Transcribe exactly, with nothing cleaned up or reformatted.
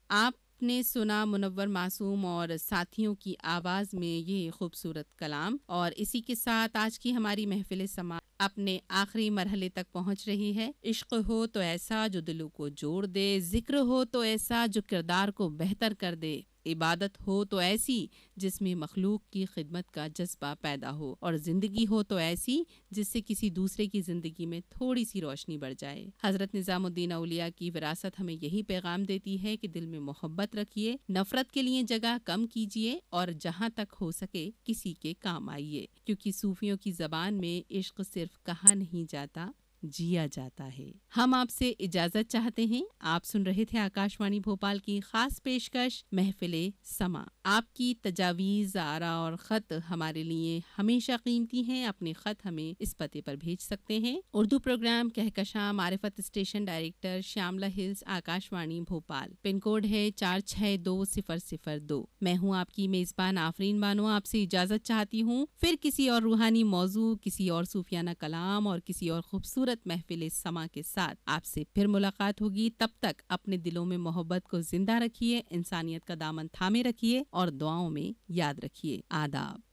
آپ نے سنا منور معصوم اور ساتھیوں کی آواز میں یہ خوبصورت کلام، اور اسی کے ساتھ آج کی ہماری محفل سماعت اپنے آخری مرحلے تک پہنچ رہی ہے۔ عشق ہو تو ایسا جو دلوں کو جوڑ دے، ذکر ہو تو ایسا جو کردار کو بہتر کر دے، عبادت ہو تو ایسی جس میں مخلوق کی خدمت کا جذبہ پیدا ہو، اور زندگی ہو تو ایسی جس سے کسی دوسرے کی زندگی میں تھوڑی سی روشنی بڑھ جائے۔ حضرت نظام الدین اولیاء کی وراثت ہمیں یہی پیغام دیتی ہے کہ دل میں محبت رکھیے، نفرت کے لیے جگہ کم کیجیے، اور جہاں تک ہو سکے کسی کے کام آئیے، کیونکہ صوفیوں کی زبان میں عشق صرف کہا نہیں جاتا، جیا جاتا ہے۔ ہم آپ سے اجازت چاہتے ہیں۔ آپ سن رہے تھے آکاش وانی بھوپال کی خاص پیشکش محفل سما۔ آپ کی تجاویز، آراء اور خط ہمارے لیے ہمیشہ قیمتی ہیں۔ اپنے خط ہمیں اس پتے پر بھیج سکتے ہیں۔ اردو پروگرام کہکشاں معرفت اسٹیشن ڈائریکٹر شیاملہ ہلز، آکاش وانی بھوپال، پن کوڈ ہے چار چھ دو صفر صفر دو۔ میں ہوں آپ کی میزبان آفرین بانو، آپ سے اجازت چاہتی ہوں۔ پھر کسی اور روحانی موضوع، کسی اور صوفیانہ کلام اور کسی اور خوبصورت محفل سما کے ساتھ آپ سے پھر ملاقات ہوگی۔ تب تک اپنے دلوں میں محبت کو زندہ رکھیے، انسانیت کا دامن تھامے رکھیے اور دعاؤں میں یاد رکھیے۔ آداب۔